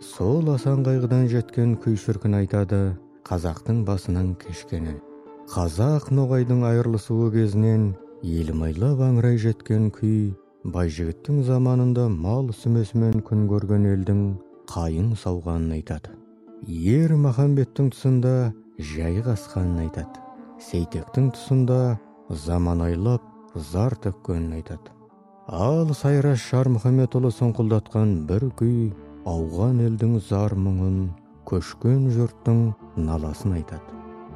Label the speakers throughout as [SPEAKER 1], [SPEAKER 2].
[SPEAKER 1] Сол асан қайғыдан жеткен күй шіркін айтады қазақтың басынан кешкенін. Қазақ ноғайдың айырылысуы кезінен елімайлап аңырай жеткен күй Байжігіттің заманында мал сүмесімен күн көрген елдің қайың сауғанын айтады. Ер Махамбеттің тұсында жайы қасқанын айтады. Сейтектің тұсында заман айлап зар төккенін айтады. Ал Сайраш Шармұхаметұлы сұңқылдатқан бір күй ауған елдің зар мұңын, көшкен жұрттың наласын айтады.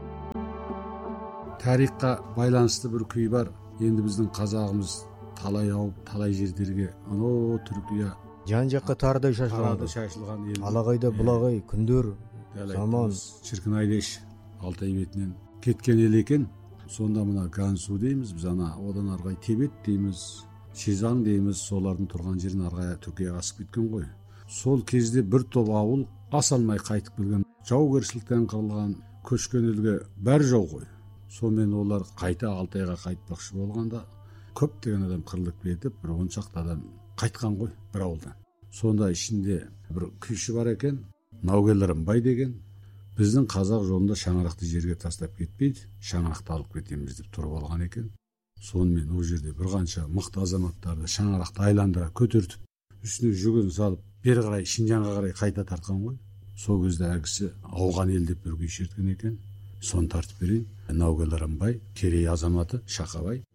[SPEAKER 2] Тарихқа байланысты бір күй бар. Енді біздің қазағымыз талай ауып, талай жердерге, анау Түркия
[SPEAKER 1] жан жаққа тардай шашылған
[SPEAKER 2] ел.
[SPEAKER 1] Алағайда бұлағай күндер заман
[SPEAKER 2] шіркін айдеш Алтай бетінен кеткен ел екен. Сонда мына Гансу дейміз, біз ана одан арғай Тебет дейміз, Шизаң дейміз, солардың тұрған жерін арғая Түркияға асып кеткен ғой. Сол кезде бір топ ауыл аса алмай қайтып келген, жаугершіліктен қырылған, көшкен елге бәрі жау ғой. Сонымен олар қайта Алтайға қайтпақшы болғанда көптеген адам қырылып кетіп, бір 10 шақты адам қайтқан ғой бір ауылдан. Сонда ішінде бір күйші бар екен, Наугерларымбай деген. Біздің қазақ жолында шаңырақты жерге тастап кетпейді, шаңырақты алып кетеміз деп тұрып алған екен. Сонымен ол жерде бір қанша мықты азаматтарды шаңырақты айландыра көтертіп, үстіне жүгін салып, бері қарай Шинжанға қарай қайта тартқан ғой. Сол кезде әкісі ауған ел деп бір күй шерткен екен. Соны тартып берейін. Наугерларымбай, Керей азаматы Шақабай.